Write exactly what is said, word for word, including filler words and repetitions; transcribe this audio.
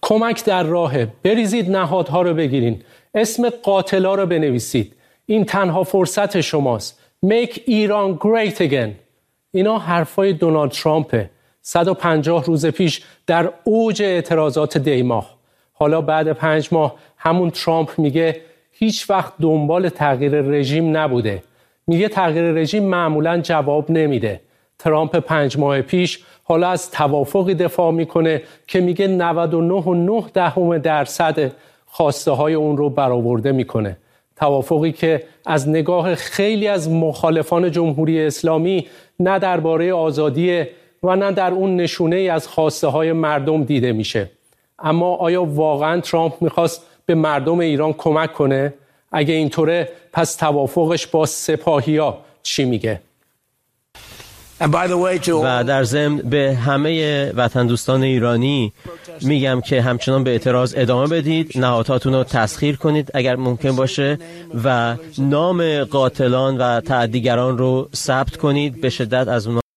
کمک در راهه، بریزید نهادها رو بگیرین، اسم قاتلا رو بنویسید، این تنها فرصت شماست. Make Iran great again. اینا حرفای دونالد ترامپه. صد و پنجاه روز پیش در اوج اعتراضات دیماه. حالا بعد پنج ماه همون ترامپ میگه هیچ وقت دنبال تغییر رژیم نبوده. میگه تغییر رژیم معمولاً جواب نمیده. ترامپ پنج ماه پیش حالا از توافقی دفاع میکنه که میگه نود و نه و نه دهم درصد خواسته های اون رو برآورده میکنه. توافقی که از نگاه خیلی از مخالفان جمهوری اسلامی نه درباره آزادی و نه در اون نشونه ای از خواسته های مردم دیده میشه. اما آیا واقعا ترامپ میخواست به مردم ایران کمک کنه؟ اگه اینطوره پس توافقش با سپاهیا چی میگه؟ و در ضمن به همه وطن دوستان ایرانی میگم که همچنان به اعتراض ادامه بدید، نهادهاتون رو تسخیر کنید اگر ممکن باشه و نام قاتلان و تعدیگران رو ثبت کنید، به شدت از اونها